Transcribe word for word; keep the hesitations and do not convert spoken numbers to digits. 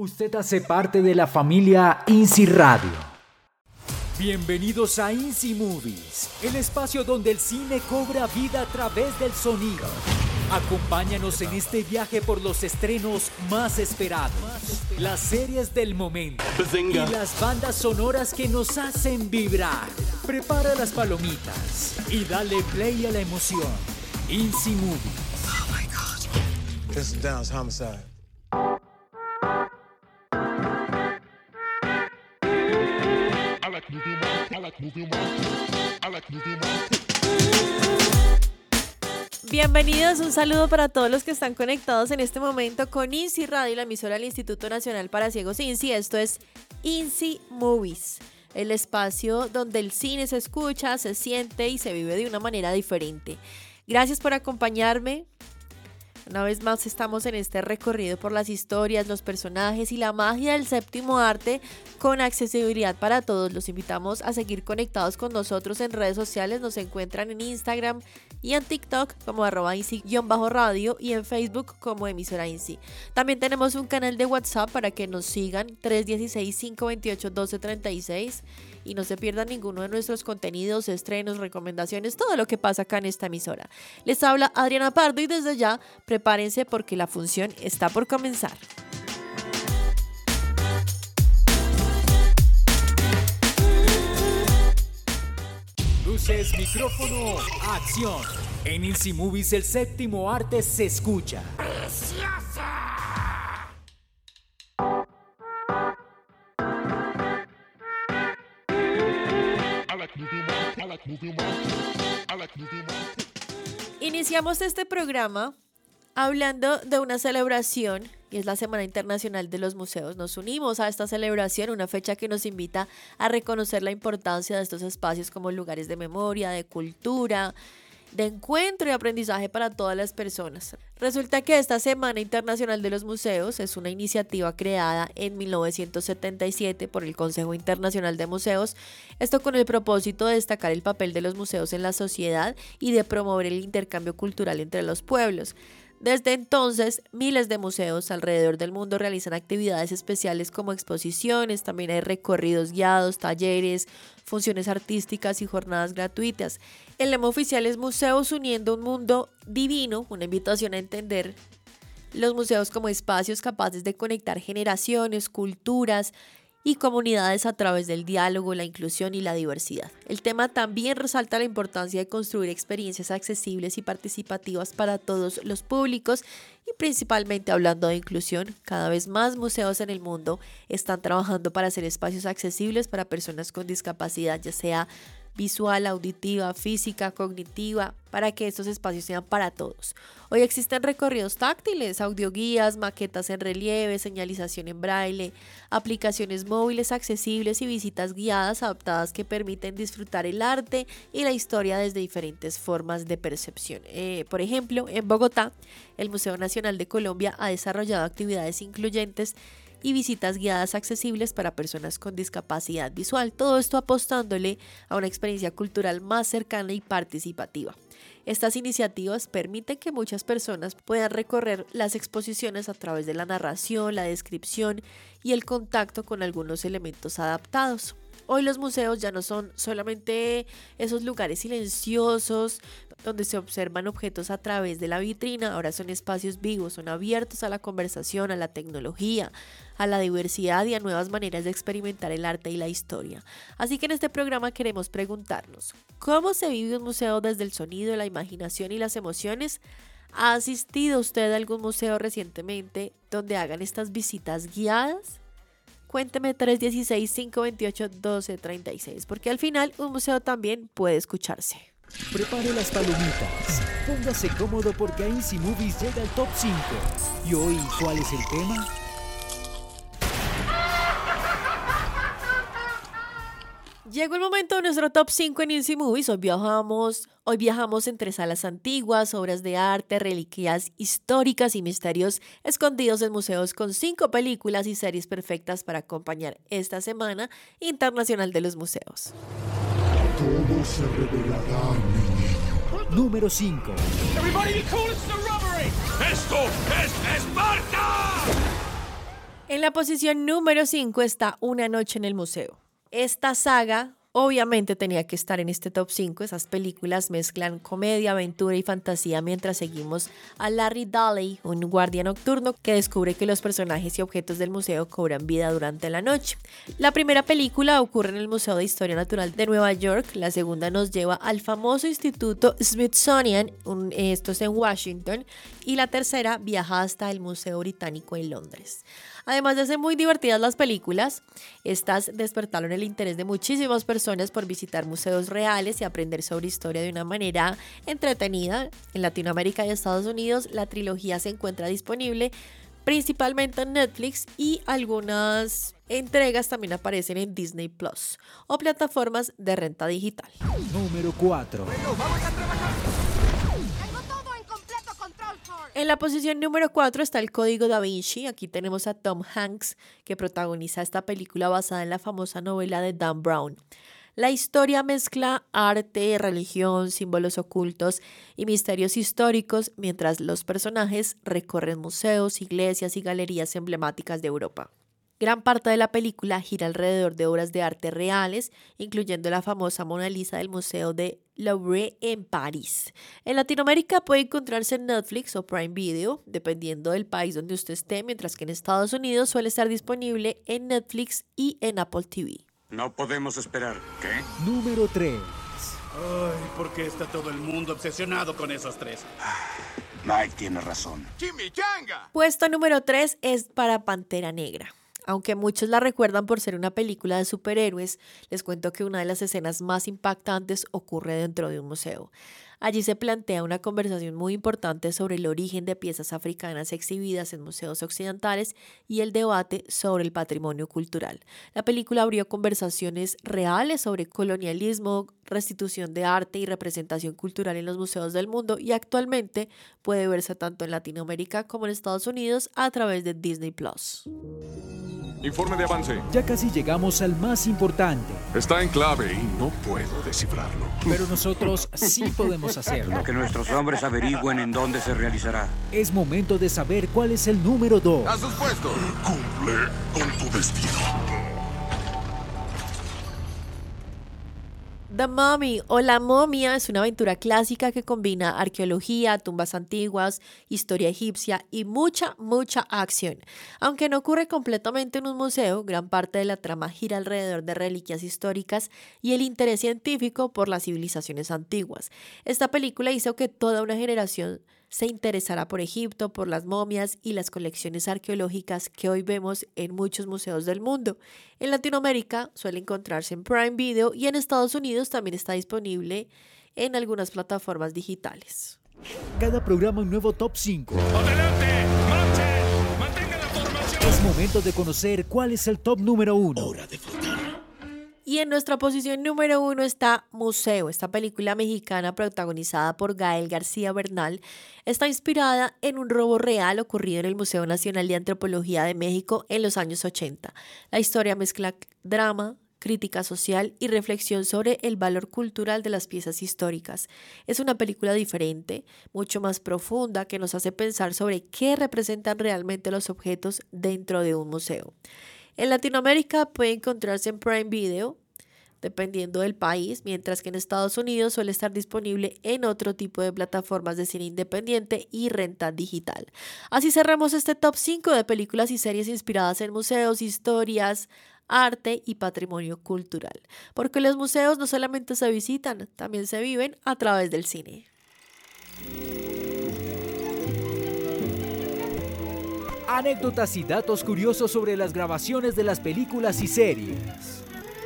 Usted hace parte de la familia INSI Radio. Bienvenidos a INSI Movies, el espacio donde el cine cobra vida a través del sonido. Acompáñanos en este viaje por los estrenos más esperados, las series del momento y las bandas sonoras que nos hacen vibrar. Prepara las palomitas y dale play a la emoción. INSI Movies. Oh my God. This is Downs Homicide. Bienvenidos, un saludo para todos los que están conectados en este momento con INSI Radio, la emisora del Instituto Nacional para Ciegos INSI. Esto es INSI Movies, el espacio donde el cine se escucha, se siente y se vive de una manera diferente. Gracias por acompañarme. Una vez más estamos en este recorrido por las historias, los personajes y la magia del séptimo arte con accesibilidad para todos. Los invitamos a seguir conectados con nosotros en redes sociales. Nos encuentran en Instagram y en TikTok como arroba INSI-radio y en Facebook como emisora INSI. También tenemos un canal de WhatsApp para que nos sigan, tres uno seis, cinco dos ocho, uno dos tres seis, y no se pierdan ninguno de nuestros contenidos, estrenos, recomendaciones, todo lo que pasa acá en esta emisora. Les habla Adriana Pardo y desde ya prepárense porque la función está por comenzar. Luces, micrófono, acción. En INSI Movies el séptimo arte se escucha. ¡Preciosa! Iniciamos este programa hablando de una celebración y es la Semana Internacional de los Museos. Nos unimos a esta celebración, una fecha que nos invita a reconocer la importancia de estos espacios como lugares de memoria, de cultura, de encuentro y aprendizaje para todas las personas. Resulta que esta Semana Internacional de los Museos es una iniciativa creada en mil novecientos setenta y siete por el Consejo Internacional de Museos, esto con el propósito de destacar el papel de los museos en la sociedad y de promover el intercambio cultural entre los pueblos. Desde entonces, miles de museos alrededor del mundo realizan actividades especiales como exposiciones, también hay recorridos guiados, talleres, funciones artísticas y jornadas gratuitas. El lema oficial es Museos uniendo un mundo divino, una invitación a entender los museos como espacios capaces de conectar generaciones, culturas y comunidades a través del diálogo, la inclusión y la diversidad. El tema también resalta la importancia de construir experiencias accesibles y participativas para todos los públicos y principalmente hablando de inclusión, cada vez más museos en el mundo están trabajando para hacer espacios accesibles para personas con discapacidad, ya sea visual, auditiva, física, cognitiva, para que estos espacios sean para todos. Hoy existen recorridos táctiles, audioguías, maquetas en relieve, señalización en braille, aplicaciones móviles accesibles y visitas guiadas adaptadas que permiten disfrutar el arte y la historia desde diferentes formas de percepción. Eh, por ejemplo, en Bogotá, el Museo Nacional de Colombia ha desarrollado actividades incluyentes y visitas guiadas accesibles para personas con discapacidad visual. Todo esto apostándole a una experiencia cultural más cercana y participativa. Estas iniciativas permiten que muchas personas puedan recorrer las exposiciones a través de la narración, la descripción y el contacto con algunos elementos adaptados. Hoy los museos ya no son solamente esos lugares silenciosos donde se observan objetos a través de la vitrina, ahora son espacios vivos, son abiertos a la conversación, a la tecnología, a la diversidad y a nuevas maneras de experimentar el arte y la historia. Así que en este programa queremos preguntarnos, ¿cómo se vive un museo desde el sonido, la imaginación y las emociones? ¿Ha asistido usted a algún museo recientemente donde hagan estas visitas guiadas? Cuénteme tres uno seis, cinco dos ocho, uno dos tres seis, porque al final un museo también puede escucharse. Prepare las palomitas, póngase cómodo porque a INSI Movies llega el top cinco. ¿Y hoy cuál es el tema? Llegó el momento de nuestro top cinco en INSI Movies. Hoy viajamos, hoy viajamos entre salas antiguas, obras de arte, reliquias históricas y misterios escondidos en museos con cinco películas y series perfectas para acompañar esta Semana Internacional de los Museos. Todo se revelará, mi niño. Número cinco. Everybody be cool, it's the robbery. ¡Esto es Esparta! En la posición número cinco está Una noche en el museo. Esta saga obviamente tenía que estar en este top cinco. Esas películas mezclan comedia, aventura y fantasía mientras seguimos a Larry Daley, un guardia nocturno que descubre que los personajes y objetos del museo cobran vida durante la noche. La primera película ocurre en el Museo de Historia Natural de Nueva York, la segunda nos lleva al famoso Instituto Smithsonian, un, esto es en Washington, y la tercera viaja hasta el Museo Británico en Londres. Además de ser muy divertidas las películas, estas despertaron el interés de muchísimas personas por visitar museos reales y aprender sobre historia de una manera entretenida. En Latinoamérica y Estados Unidos, la trilogía se encuentra disponible principalmente en Netflix y algunas entregas también aparecen en Disney Plus o plataformas de renta digital. Número cuatro. En la posición número cuatro está El Código Da Vinci. Aquí tenemos a Tom Hanks, que protagoniza esta película basada en la famosa novela de Dan Brown. La historia mezcla arte, religión, símbolos ocultos y misterios históricos, mientras los personajes recorren museos, iglesias y galerías emblemáticas de Europa. Gran parte de la película gira alrededor de obras de arte reales, incluyendo la famosa Mona Lisa del Museo de Louvre en París. En Latinoamérica puede encontrarse en Netflix o Prime Video, dependiendo del país donde usted esté, mientras que en Estados Unidos suele estar disponible en Netflix y en Apple T V. No podemos esperar. ¿Qué? Número tres. Ay, ¿por qué está todo el mundo obsesionado con esos tres? Mike tiene razón. ¡Chimichanga! Puesto número tres es para Pantera Negra. Aunque muchos la recuerdan por ser una película de superhéroes, les cuento que una de las escenas más impactantes ocurre dentro de un museo. Allí se plantea una conversación muy importante sobre el origen de piezas africanas exhibidas en museos occidentales y el debate sobre el patrimonio cultural. La película abrió conversaciones reales sobre colonialismo, restitución de arte y representación cultural en los museos del mundo, y actualmente puede verse tanto en Latinoamérica como en Estados Unidos a través de Disney Plus. Informe de avance. Ya casi llegamos al más importante, Está en clave y no puedo descifrarlo. pero nosotros sí podemos hacerlo. Que nuestros hombres averigüen en dónde se realizará. Es momento de saber cuál es el número dos. ¡A sus puestos! Cumple con tu destino. The Mummy o La Momia es una aventura clásica que combina arqueología, tumbas antiguas, historia egipcia y mucha, mucha acción. Aunque no ocurre completamente en un museo, gran parte de la trama gira alrededor de reliquias históricas y el interés científico por las civilizaciones antiguas. Esta película hizo que toda una generación se interesará por Egipto, por las momias y las colecciones arqueológicas que hoy vemos en muchos museos del mundo. En Latinoamérica suele encontrarse en Prime Video y en Estados Unidos también está disponible en algunas plataformas digitales. Cada programa un nuevo top cinco. ¡Adelante! ¡Marchen! ¡Mantengan la formación! Es momento de conocer cuál es el top número uno. Hora de flotar. Y en nuestra posición número uno está Museo. Esta película mexicana protagonizada por Gael García Bernal está inspirada en un robo real ocurrido en el Museo Nacional de Antropología de México en los años ochenta. La historia mezcla drama, crítica social y reflexión sobre el valor cultural de las piezas históricas. Es una película diferente, mucho más profunda, que nos hace pensar sobre qué representan realmente los objetos dentro de un museo. En Latinoamérica puede encontrarse en Prime Video, dependiendo del país, mientras que en Estados Unidos suele estar disponible en otro tipo de plataformas de cine independiente y renta digital. Así cerramos este top cinco de películas y series inspiradas en museos, historias, arte y patrimonio cultural. Porque los museos no solamente se visitan, también se viven a través del cine. Anécdotas y datos curiosos sobre las grabaciones de las películas y series.